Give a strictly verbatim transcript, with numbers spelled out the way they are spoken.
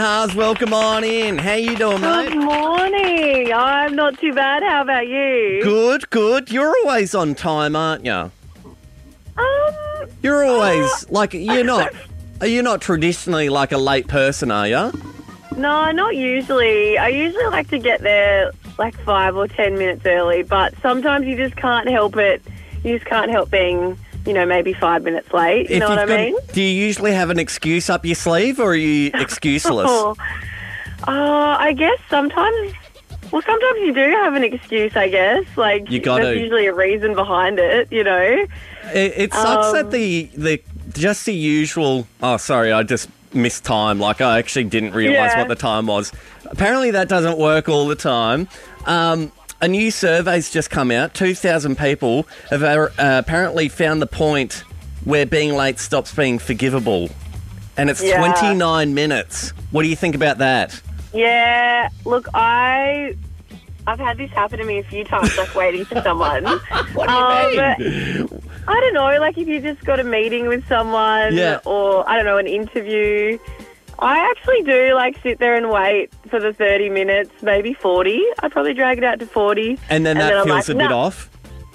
Hars, welcome on in. How you doing, mate? Good morning. I'm not too bad. How about you? Good, good. You're always on time, aren't you? Um, You're always, uh, like, you're not, are you not traditionally like a late person, are you? no, not usually. I usually like to get there like five or ten minutes early, but sometimes you just can't help it. You just can't help being, you know, maybe five minutes late. You know what I mean? Got, do you usually have an excuse up your sleeve, or are you excuseless? oh, uh, I guess sometimes... Well, sometimes you do have an excuse, I guess. Like, You gotta- there's usually a reason behind it, you know? It, it sucks Um, that the, the just the usual. Oh, sorry, I just missed time. Like I actually didn't realise Yeah. what the time was. Apparently, that doesn't work all the time. Um, a new survey's just come out. Two thousand people have uh, apparently found the point where being late stops being forgivable, and it's Yeah. twenty-nine minutes. What do you think about that? Yeah, look, I, I've had this happen to me a few times, like waiting for someone. What do you Um, mean? I don't know, like if you just got a meeting with someone Yeah. or, I don't know, an interview. I actually do, like, sit there and wait for the thirty minutes, maybe forty. I'd probably drag it out to forty. And then that I'm feels like, a bit "Nah." off.